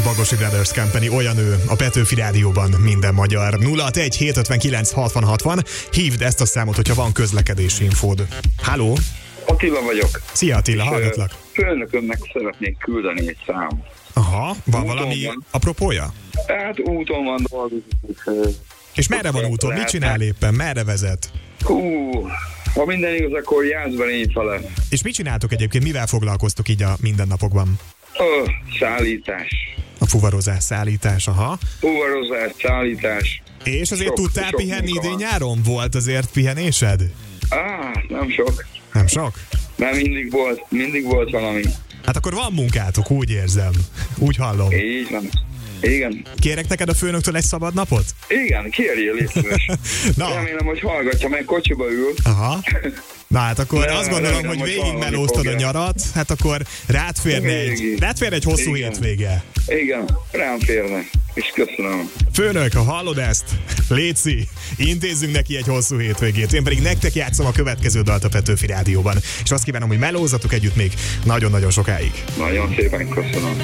Bagosi Brothers Company, olyan ő a Petőfi Rádióban minden magyar. 061 759 60 60. Hívd ezt a számot, hogyha van közlekedési infód. Halló? Attila vagyok. Szia Attila, hallgatlak. Főnökömnek szeretnék küldeni egy számot. Aha, van Úton valami van. apropója? Tehát úton van dolgozik. És merre van úton? Mit csinál éppen? Merre vezet? Ha minden igaz, akkor Jászban így fele. És mit csináltok egyébként? Mivel foglalkoztok így a mindennapokban? Szállítás. A fuvarozás, szállítás, aha. Fuvarozás, szállítás. És azért Sok- tudtál sok pihenni munka idén van. nyáron? Volt azért pihenésed? Nem sok. Nem sok? Mert mindig volt valami. Hát akkor van munkátok, úgy érzem. Úgy hallom. Így van. Igen. Kérek neked a főnöktől egy szabad napot? Igen, kérjél, légy szíves. Na. Remélem, hogy hallgatja, mert kocsiba ül. Aha. Na hát akkor Ne, azt gondolom, remélem, hogy hogy végig hallani melóztad a fogja. nyarat, hát akkor rád férne egy hosszú Igen. hétvége. Igen, rám férne. És köszönöm. Főnök, ha hallod ezt, léci, intézzünk neki egy hosszú hétvégét. Én pedig nektek játszom a következő dalt a Petőfi Rádióban. És azt kívánom, hogy melózzatok együtt még nagyon-nagyon sokáig. Nagyon szépen köszönöm.